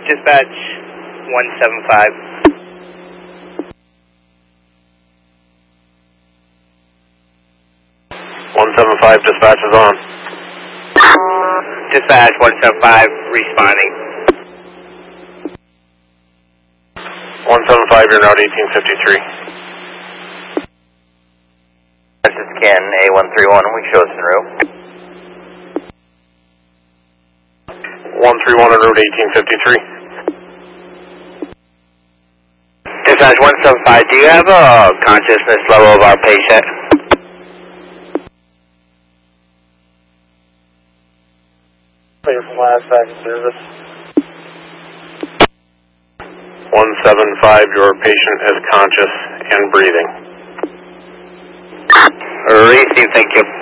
Dispatch 175. 175, dispatch is on. Dispatch 175, responding. 175, you're now at 1853. This is Ken, A131, we show us en route. 131 en route 1853. Dispatch 175, do you have a consciousness level of our patient? Clear from last second service. 175, your patient is conscious and breathing. Receive, thank you.